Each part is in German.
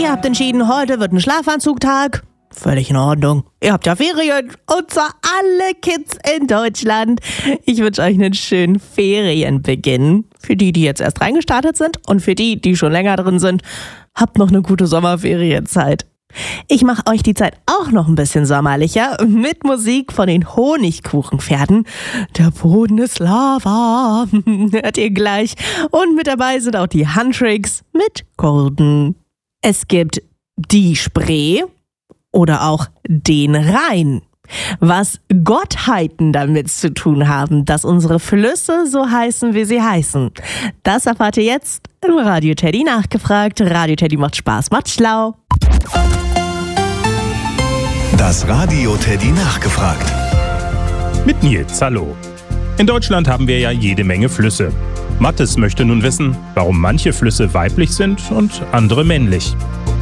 Ihr habt entschieden, heute wird ein Schlafanzugtag. Völlig in Ordnung. Ihr habt ja Ferien, und zwar alle Kids in Deutschland. Ich wünsche euch einen schönen Ferienbeginn. Für die, die jetzt erst reingestartet sind, und für die, die schon länger drin sind, habt noch eine gute Sommerferienzeit. Ich mache euch die Zeit auch noch ein bisschen sommerlicher mit Musik von den Honigkuchenpferden. Der Boden ist Lava, hört ihr gleich. Und mit dabei sind auch die Huntrix mit Golden. Es gibt die Spree oder auch den Rhein. Was Gottheiten damit zu tun haben, dass unsere Flüsse so heißen, wie sie heißen, das erfahrt ihr jetzt im Radio Teddy nachgefragt. Radio Teddy macht Spaß, macht schlau. Das Radio Teddy nachgefragt. Mit Nils, hallo. In Deutschland haben wir ja jede Menge Flüsse. Mathis möchte nun wissen, warum manche Flüsse weiblich sind und andere männlich.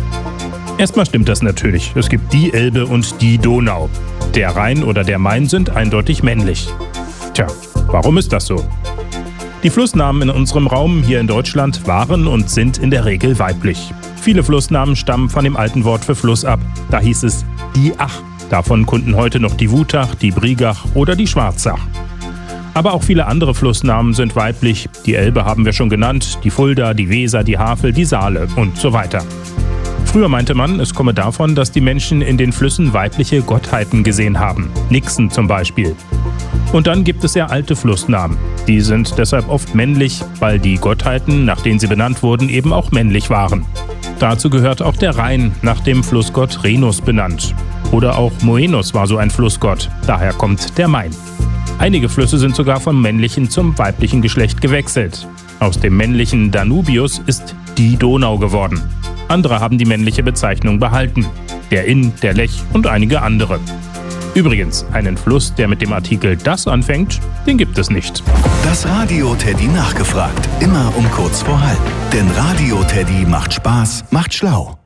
Erstmal stimmt das natürlich. Es gibt die Elbe und die Donau. Der Rhein oder der Main sind eindeutig männlich. Tja, warum ist das so? Die Flussnamen in unserem Raum hier in Deutschland waren und sind in der Regel weiblich. Viele Flussnamen stammen von dem alten Wort für Fluss ab. Da hieß es die Ach. Davon kunden heute noch die Wutach, die Brigach oder die Schwarzach. Aber auch viele andere Flussnamen sind weiblich. Die Elbe haben wir schon genannt, die Fulda, die Weser, die Havel, die Saale und so weiter. Früher meinte man, es komme davon, dass die Menschen in den Flüssen weibliche Gottheiten gesehen haben. Nixen zum Beispiel. Und dann gibt es ja alte Flussnamen. Die sind deshalb oft männlich, weil die Gottheiten, nach denen sie benannt wurden, eben auch männlich waren. Dazu gehört auch der Rhein, nach dem Flussgott Rhenus benannt. Oder auch Moenus war so ein Flussgott, daher kommt der Main. Einige Flüsse sind sogar vom männlichen zum weiblichen Geschlecht gewechselt. Aus dem männlichen Danubius ist die Donau geworden. Andere haben die männliche Bezeichnung behalten. Der Inn, der Lech und einige andere. Übrigens, einen Fluss, der mit dem Artikel das anfängt, den gibt es nicht. Das Radio Teddy nachgefragt. Immer um kurz vor halb. Denn Radio Teddy macht Spaß, macht schlau.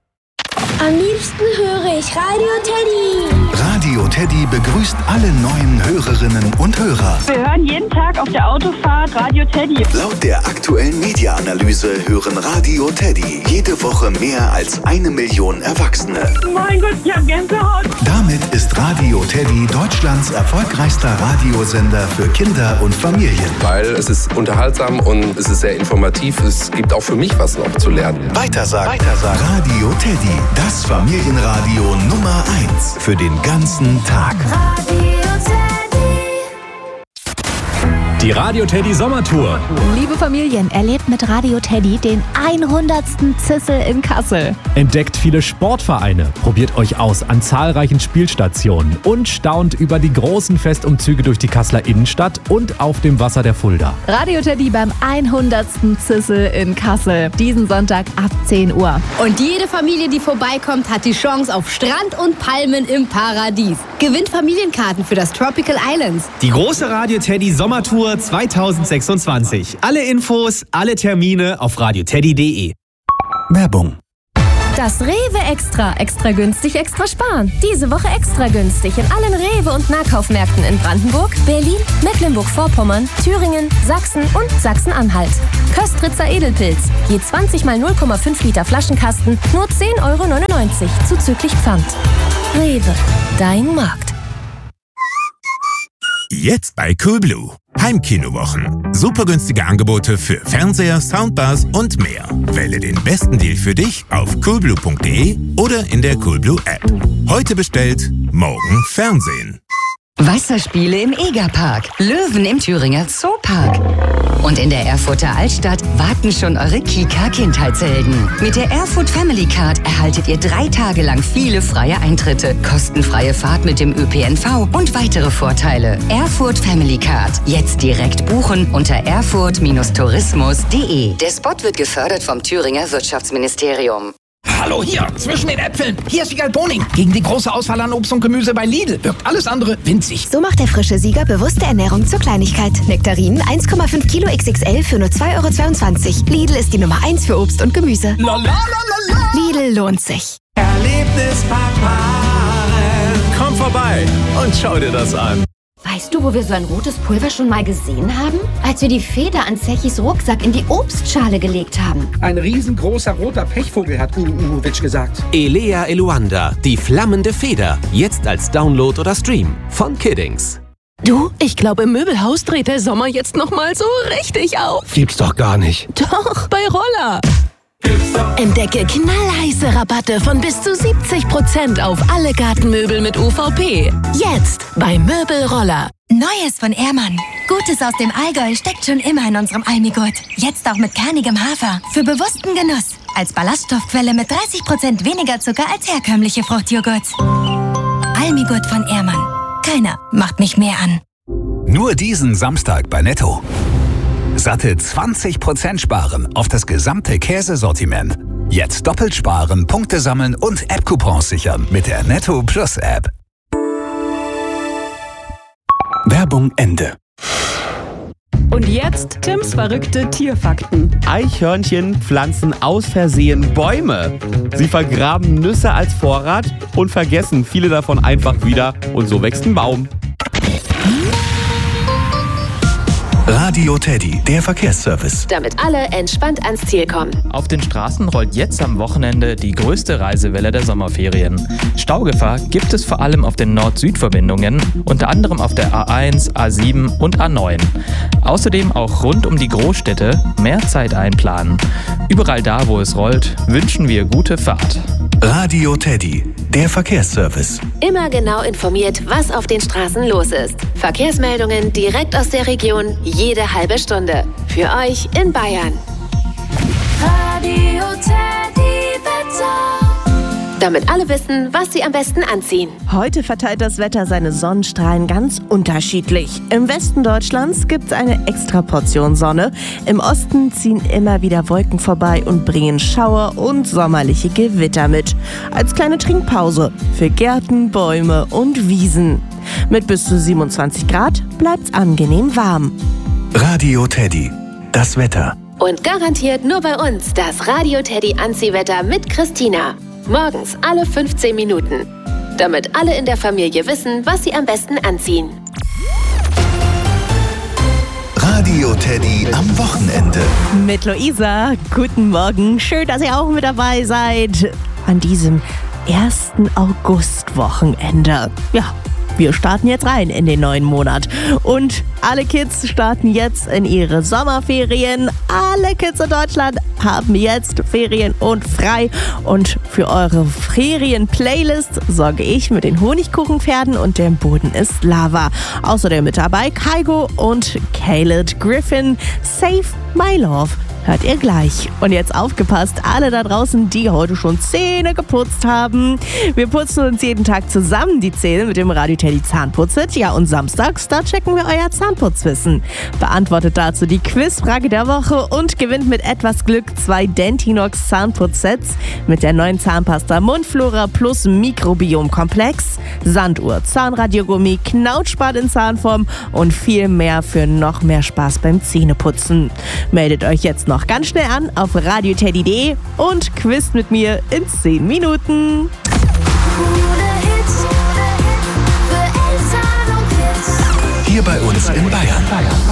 Am liebsten höre ich Radio Teddy. Radio Teddy begrüßt alle neuen Hörerinnen und Hörer. Wir hören jeden Tag auf der Autofahrt Radio Teddy. Laut der aktuellen Media-Analyse hören Radio Teddy jede Woche mehr als 1 Million Erwachsene. Mein Gott, ich hab Gänsehaut. Damit ist Radio Teddy Deutschlands erfolgreichster Radiosender für Kinder und Familien. Weil es ist unterhaltsam und es ist sehr informativ. Es gibt auch für mich was noch zu lernen. Weitersagen. Radio Teddy, das Familienradio Nummer 1 für den ganzen Tag. Die Radio Teddy Sommertour. Liebe Familien, erlebt mit Radio Teddy den 100. Zissel in Kassel. Entdeckt viele Sportvereine, probiert euch aus an zahlreichen Spielstationen und staunt über die großen Festumzüge durch die Kasseler Innenstadt und auf dem Wasser der Fulda. Radio Teddy beim 100. Zissel in Kassel. Diesen Sonntag ab 10 Uhr. Und jede Familie, die vorbeikommt, hat die Chance auf Strand und Palmen im Paradies. Gewinnt Familienkarten für das Tropical Islands. Die große Radio Teddy Sommertour 2026. Alle Infos, alle Termine auf radioteddy.de. Werbung. Das Rewe Extra. Extra günstig, extra sparen. Diese Woche extra günstig in allen Rewe- und Nahkaufmärkten in Brandenburg, Berlin, Mecklenburg-Vorpommern, Thüringen, Sachsen und Sachsen-Anhalt. Köstritzer Edelpilz. Je 20 mal 0,5 Liter Flaschenkasten, nur 10,99 € zuzüglich Pfand. Rewe. Dein Markt. Jetzt bei Coolblue. Heimkinowochen. Super günstige Angebote für Fernseher, Soundbars und mehr. Wähle den besten Deal für dich auf coolblue.de oder in der Coolblue App. Heute bestellt, morgen Fernsehen. Wasserspiele im Egerpark, Löwen im Thüringer Zoopark. Und in der Erfurter Altstadt warten schon eure Kika-Kindheitshelden. Mit der Erfurt Family Card erhaltet ihr 3 Tage lang viele freie Eintritte, kostenfreie Fahrt mit dem ÖPNV und weitere Vorteile. Erfurt Family Card. Jetzt direkt buchen unter erfurt-tourismus.de. Der Spot wird gefördert vom Thüringer Wirtschaftsministerium. Hallo hier, zwischen den Äpfeln. Hier ist Wiegald Boning. Gegen die große Auswahl an Obst und Gemüse bei Lidl wirkt alles andere winzig. So macht der frische Sieger bewusste Ernährung zur Kleinigkeit. Nektarinen 1,5 Kilo XXL für nur 2,22 €. Lidl ist die Nummer 1 für Obst und Gemüse. Lidl lohnt sich. Erlebnispark Maren. Komm vorbei und schau dir das an. Weißt du, wo wir so ein rotes Pulver schon mal gesehen haben? Als wir die Feder an Zechis Rucksack in die Obstschale gelegt haben. Ein riesengroßer roter Pechvogel, hat Uwitsch gesagt. Elea Eluanda, die flammende Feder. Jetzt als Download oder Stream von Kiddings. Du, ich glaube, im Möbelhaus dreht der Sommer jetzt noch mal so richtig auf. Gibt's doch gar nicht. Doch, bei Roller. Entdecke knallheiße Rabatte von bis zu 70% auf alle Gartenmöbel mit UVP. Jetzt bei Möbelroller. Neues von Ehrmann. Gutes aus dem Allgäu steckt schon immer in unserem Almigurt. Jetzt auch mit kernigem Hafer. Für bewussten Genuss. Als Ballaststoffquelle mit 30% weniger Zucker als herkömmliche Fruchtjoghurts. Almigurt von Ehrmann. Keiner macht mich mehr an. Nur diesen Samstag bei Netto. Satte 20% sparen auf das gesamte Käsesortiment. Jetzt doppelt sparen, Punkte sammeln und App-Coupons sichern mit der Netto Plus App. Werbung Ende. Und jetzt Tims verrückte Tierfakten. Eichhörnchen pflanzen aus Versehen Bäume. Sie vergraben Nüsse als Vorrat und vergessen viele davon einfach wieder und so wächst ein Baum. Radio Teddy, der Verkehrsservice. Damit alle entspannt ans Ziel kommen. Auf den Straßen rollt jetzt am Wochenende die größte Reisewelle der Sommerferien. Staugefahr gibt es vor allem auf den Nord-Süd-Verbindungen, unter anderem auf der A1, A7 und A9. Außerdem auch rund um die Großstädte mehr Zeit einplanen. Überall da, wo es rollt, wünschen wir gute Fahrt. Radio Teddy, der Verkehrsservice. Immer genau informiert, was auf den Straßen los ist. Verkehrsmeldungen direkt aus der Region, jede halbe Stunde. Für euch in Bayern. Radio Teddy Wetter. Damit alle wissen, was sie am besten anziehen. Heute verteilt das Wetter seine Sonnenstrahlen ganz unterschiedlich. Im Westen Deutschlands gibt es eine extra Portion Sonne. Im Osten ziehen immer wieder Wolken vorbei und bringen Schauer und sommerliche Gewitter mit. Als kleine Trinkpause für Gärten, Bäume und Wiesen. Mit bis zu 27 Grad bleibt's angenehm warm. Radio Teddy, das Wetter. Und garantiert nur bei uns das Radio Teddy Anziehwetter mit Christina. Morgens alle 15 Minuten. Damit alle in der Familie wissen, was sie am besten anziehen. Radio Teddy am Wochenende. Mit Luisa. Guten Morgen. Schön, dass ihr auch mit dabei seid. An diesem 1. August-Wochenende. Ja. Wir starten jetzt rein in den neuen Monat. Und alle Kids starten jetzt in ihre Sommerferien. Alle Kids in Deutschland haben jetzt Ferien und frei. Und für eure Ferien-Playlist sorge ich mit den Honigkuchenpferden und dem Boden ist Lava. Außerdem mit dabei Kygo und Caleb Griffin. Save My Love. Hört ihr gleich. Und jetzt aufgepasst, alle da draußen, die heute schon Zähne geputzt haben. Wir putzen uns jeden Tag zusammen die Zähne mit dem Radio Teddy Zahnputzit. Ja, und samstags, da checken wir euer Zahnputzwissen. Beantwortet dazu die Quizfrage der Woche und gewinnt mit etwas Glück 2 Dentinox Zahnputzsets mit der neuen Zahnpasta Mundflora plus Mikrobiomkomplex, Sanduhr, Zahnradiogummi, Knautschbad in Zahnform und viel mehr für noch mehr Spaß beim Zähneputzen. Meldet euch jetzt noch ganz schnell an auf radioteddy.de und quizt mit mir in 10 Minuten. Hier bei uns in Bayern.